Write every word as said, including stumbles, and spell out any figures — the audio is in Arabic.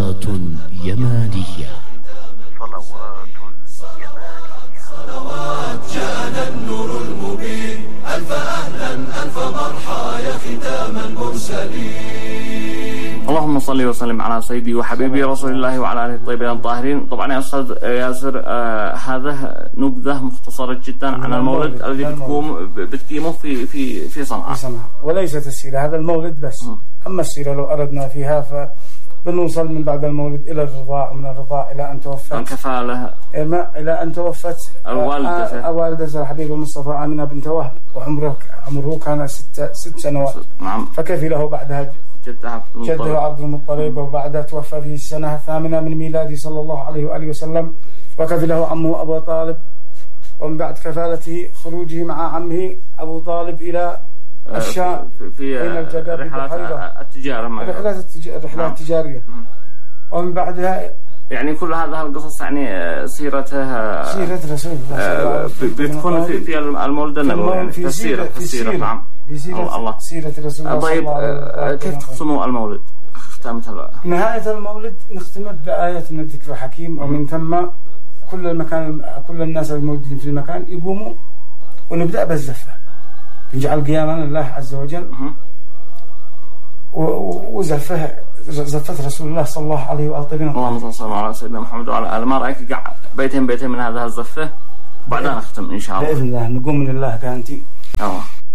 صلوات يمانية. صلوات يمانية. صلوات جاءنا النور المبين، ألف أهلا ألف مرحى يا ختام المرسلين. اللهم صل وسلم على سيدي وحبيبي رسول الله وعلى آله الطيبين الطاهرين. طبعا يا أستاذ ياسر، آه هذا نبذة مختصرة جدا عن المولد الذي بتقوم بتقيمه في في في صنعاء. في صنعاء، وليست السيرة، هذا المولد بس. م. أما السيرة لو أردنا فيها فبنوصل من بعد المولد إلى الرضاع، ومن الرضاع إلى أن توفت الكفالة، إلى أن توفت الوالدة والدة الحبيب المصطفى آمنة بنت وهب، وعمره عمره كان ست ست سنوات. نعم. فكفي له بعدها جده عبد المطلب، وبعدها توفى في السنة الثامنة من ميلاده صلى الله عليه وآله وسلم، وكفي له عمه أبو طالب، ومن بعد كفالته خروجه مع عمه أبو طالب إلى الشام في, في رحلات التجارة، رحلات التجارة الرحلات التجارية. ومن بعدها يعني كل هذه القصص يعني سيرتها سيرة رسول الله بتكون في في المولد النبوي، يعني في السيرة في السيرة. نعم، في سيرة الله سيرة رسول الله. طيب، كيف تختموا المولد؟ ختامة نهاية المولد نختمه بآيات من الذكر الحكيم، ومن ثم كل المكان كل الناس الموجودين في المكان يقوموا، ونبدأ بالزفة، نجعل قياما لله عز وجل، وزفه زفت رسول الله صلى الله عليه وآله وسلم. اللهم صل على سيدنا محمد وعلى آله. ما رأيك قاعد بيتين بيتين من هذا الزفة، وبعدها نختم إن شاء الله بإذن الله. نقوم من الله كانتي. أوه.